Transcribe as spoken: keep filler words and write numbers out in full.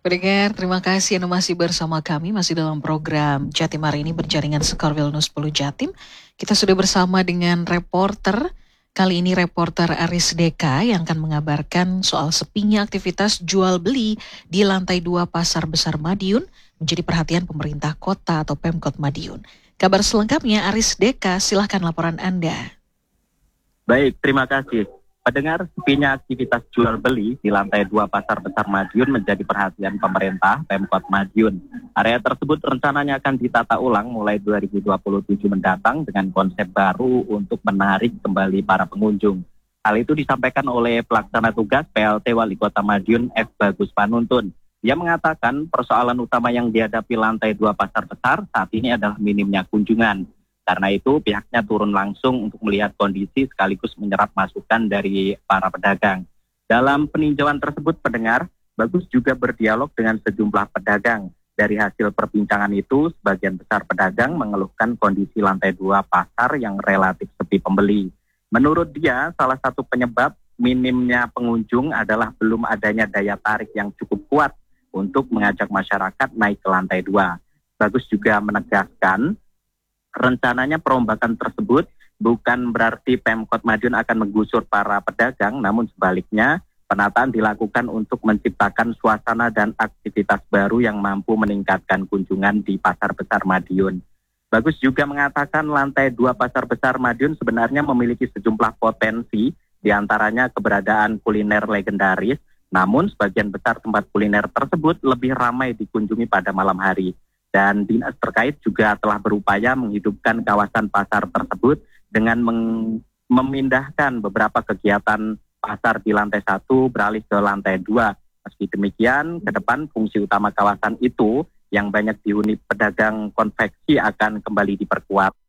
Pendengar, terima kasih Anda masih bersama kami, masih dalam program Jatim hari ini berjaringan Sekar Wilnus sepuluh Jatim. Kita sudah bersama dengan reporter, kali ini reporter Aris Deka yang akan mengabarkan soal sepinya aktivitas jual beli di lantai dua Pasar Besar Madiun menjadi perhatian pemerintah kota atau Pemkot Madiun. Kabar selengkapnya Aris Deka, silahkan laporan Anda. Baik, terima kasih. Pendengar, sepinya aktivitas jual beli di lantai dua Pasar Besar Madiun menjadi perhatian pemerintah Pemkot Madiun. Area tersebut rencananya akan ditata ulang mulai dua ribu dua puluh tujuh mendatang dengan konsep baru untuk menarik kembali para pengunjung. Hal itu disampaikan oleh pelaksana tugas P L T Wali Kota Madiun F. Bagus Panuntun. Ia mengatakan persoalan utama yang dihadapi lantai dua Pasar Besar saat ini adalah minimnya kunjungan. Karena itu pihaknya turun langsung untuk melihat kondisi sekaligus menyerap masukan dari para pedagang. Dalam peninjauan tersebut, pendengar, Bagus juga berdialog dengan sejumlah pedagang. Dari hasil perbincangan itu, sebagian besar pedagang mengeluhkan kondisi lantai dua pasar yang relatif sepi pembeli. Menurut dia, salah satu penyebab minimnya pengunjung adalah belum adanya daya tarik yang cukup kuat untuk mengajak masyarakat naik ke lantai dua. Bagus juga menegaskan, rencananya perombakan tersebut bukan berarti Pemkot Madiun akan menggusur para pedagang, namun sebaliknya penataan dilakukan untuk menciptakan suasana dan aktivitas baru yang mampu meningkatkan kunjungan di Pasar Besar Madiun. Bagus juga mengatakan lantai dua Pasar Besar Madiun sebenarnya memiliki sejumlah potensi, diantaranya keberadaan kuliner legendaris, namun sebagian besar tempat kuliner tersebut lebih ramai dikunjungi pada malam hari. Dan dinas terkait juga telah berupaya menghidupkan kawasan pasar tersebut dengan meng- memindahkan beberapa kegiatan pasar di lantai satu beralih ke lantai dua. Meski demikian, ke depan fungsi utama kawasan itu yang banyak dihuni pedagang konveksi akan kembali diperkuat.